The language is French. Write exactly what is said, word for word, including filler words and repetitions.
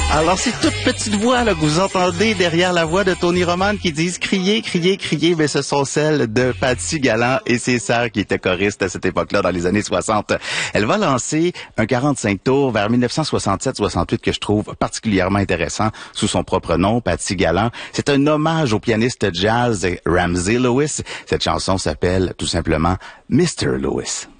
Alors, ces toutes petites voix là, que vous entendez derrière la voix de Tony Roman qui disent « crier, crier, crier », mais ce sont celles de Patty Galland et ses sœurs qui étaient choristes à cette époque-là, dans les années soixante. Elle va lancer un quarante-cinq tours vers dix-neuf cent soixante-sept soixante-huit que je trouve particulièrement intéressant sous son propre nom, Patty Galland. C'est un hommage au pianiste jazz Ramsey Lewis. Cette chanson s'appelle tout simplement mister Lewis.